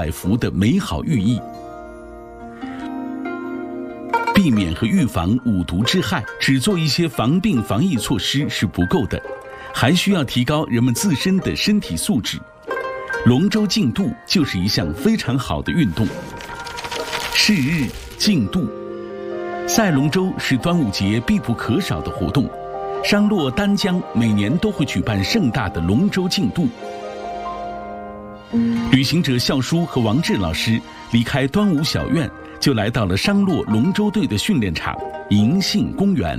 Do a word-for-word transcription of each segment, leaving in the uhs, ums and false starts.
百福的美好寓意。避免和预防五毒之害，只做一些防病防疫措施是不够的，还需要提高人们自身的身体素质。龙舟竞渡就是一项非常好的运动。是日竞渡，赛龙舟是端午节必不可少的活动。商洛丹江每年都会举办盛大的龙舟竞渡。旅行者笑书和王志老师离开端午小院，就来到了商洛龙舟队的训练场银杏公园。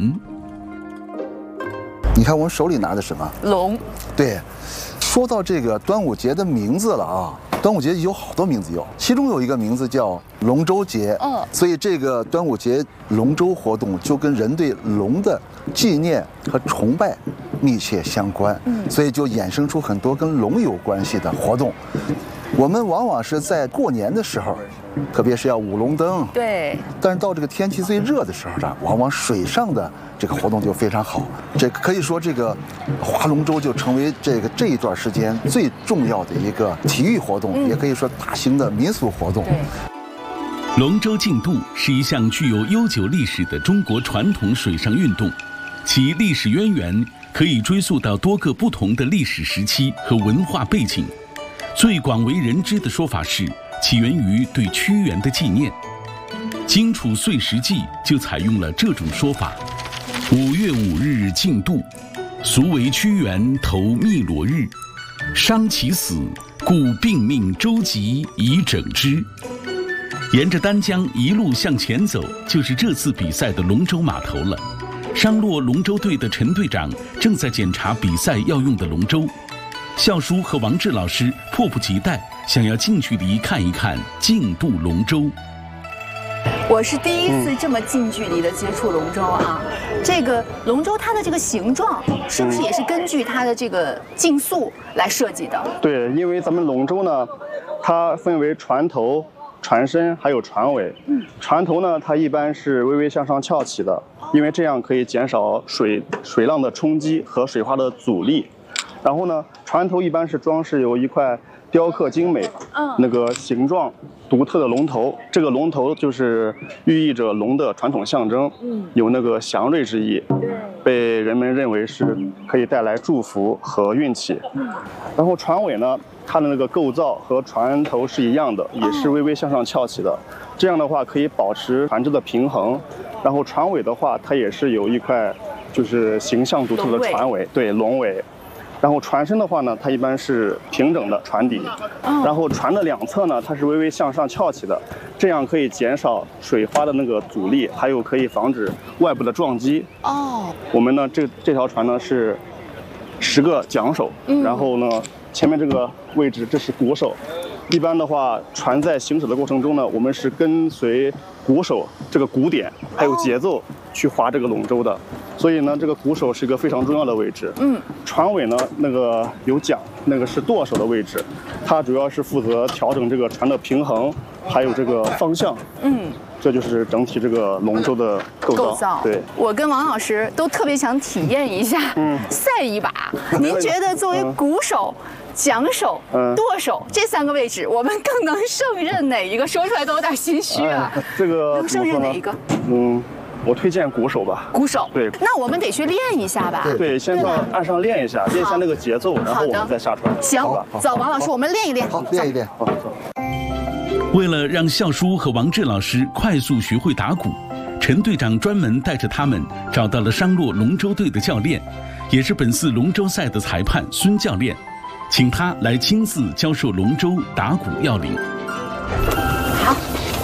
你看我们手里拿的什么？ 龙。 对，说到这个端午节的名字了啊，端午节有好多名字有，其中有一个名字叫龙舟节。嗯，所以这个端午节龙舟活动就跟人对龙的纪念和崇拜密切相关。嗯，所以就衍生出很多跟龙有关系的活动。我们往往是在过年的时候，特别是要舞龙灯。 对。但是到这个天气最热的时候呢，往往水上的这个活动就非常好。这可以说，这个划龙舟就成为这个这一段时间最重要的一个体育活动，嗯、也可以说大型的民俗活动。 龙舟竞渡是一项具有悠久历史的中国传统水上运动，其历史渊源可以追溯到多个不同的历史时期和文化背景。最广为人知的说法是起源于对屈原的纪念。荆楚岁时记就采用了这种说法：五月五日竞渡，俗为屈原投汨罗日，伤其死，故并命舟楫以整之。沿着丹江一路向前走，就是这次比赛的龙舟码头了。商洛龙舟队的陈队长正在检查比赛要用的龙舟。笑书和王志老师迫不及待，想要近距离看一看竞渡龙舟。 我是第一次这么近距离的接触龙舟啊！嗯、这个龙舟它的这个形状，是不是也是根据它的这个竞速来设计的？ 对，因为咱们龙舟呢，它分为船头、船身还有船尾。嗯，船头呢，它一般是微微向上翘起的，因为这样可以减少水水浪的冲击和水花的阻力。然后呢，船头一般是装饰有一块雕刻精美、嗯、那个形状独特的龙头，这个龙头就是寓意着龙的传统象征，嗯，有那个祥瑞之意，被人们认为是可以带来祝福和运气。嗯，然后船尾呢，它的那个构造和船头是一样的，也是微微向上翘起的，这样的话可以保持船只的平衡。然后船尾的话，它也是有一块就是形象独特的船尾，对，龙尾。然后船身的话呢，它一般是平整的船底，然后船的两侧呢，它是微微向上翘起的，这样可以减少水花的那个阻力，还有可以防止外部的撞击。哦，我们呢这这条船呢是十个桨手，然后呢前面这个位置这是鼓手。一般的话，船在行驶的过程中呢，我们是跟随鼓手这个鼓点还有节奏去划这个龙舟的，所以呢，这个鼓手是一个非常重要的位置。嗯，船尾呢，那个有桨，那个是舵手的位置，它主要是负责调整这个船的平衡，还有这个方向。嗯，这就是整体这个龙舟的构造。构造。对， 我跟王老师都特别想体验一下，嗯，赛一把。您觉得作为鼓手？嗯桨手、舵手这三个位置，我们更能胜任哪一个？说出来都有点心虚啊。 哎、这个能胜任哪一个？ 嗯，我推荐鼓手吧。 鼓手。 对。 那我们得去练一下吧。 对，先到岸上练一下，练一下那个节奏，然后我们再下船。 行，走，王老师，我们练一练。 好，练一练。 好，走。 为了让笑书和王志老师快速学会打鼓，陈队长专门带着他们找到了商洛龙舟队的教练，也是本次龙舟赛的裁判孙教练。请他来亲自教授龙舟打鼓要领。 好，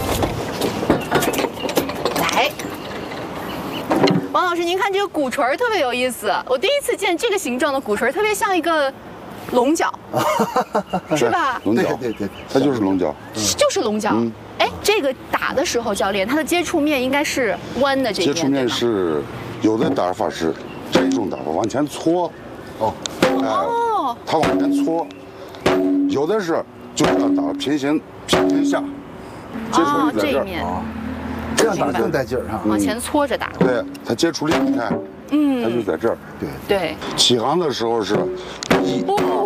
来，王老师，您看这个鼓槌特别有意思，我第一次见这个形状的鼓槌，特别像一个龙角，是吧？ 龙角， 对对对， 它就是龙角， 就是龙角。嗯，哎，这个打的时候，教练，它的接触面应该是弯的这边。 接触面是有的打法是这种打法，往前搓。哦。哦。它往前搓，有的是就是要打平行平行下，接触力在这儿， 哦、这样打更带劲儿哈。 往前搓着打。 对，它接触力你看，嗯，它就在这儿。 对对。 起航的时候是一二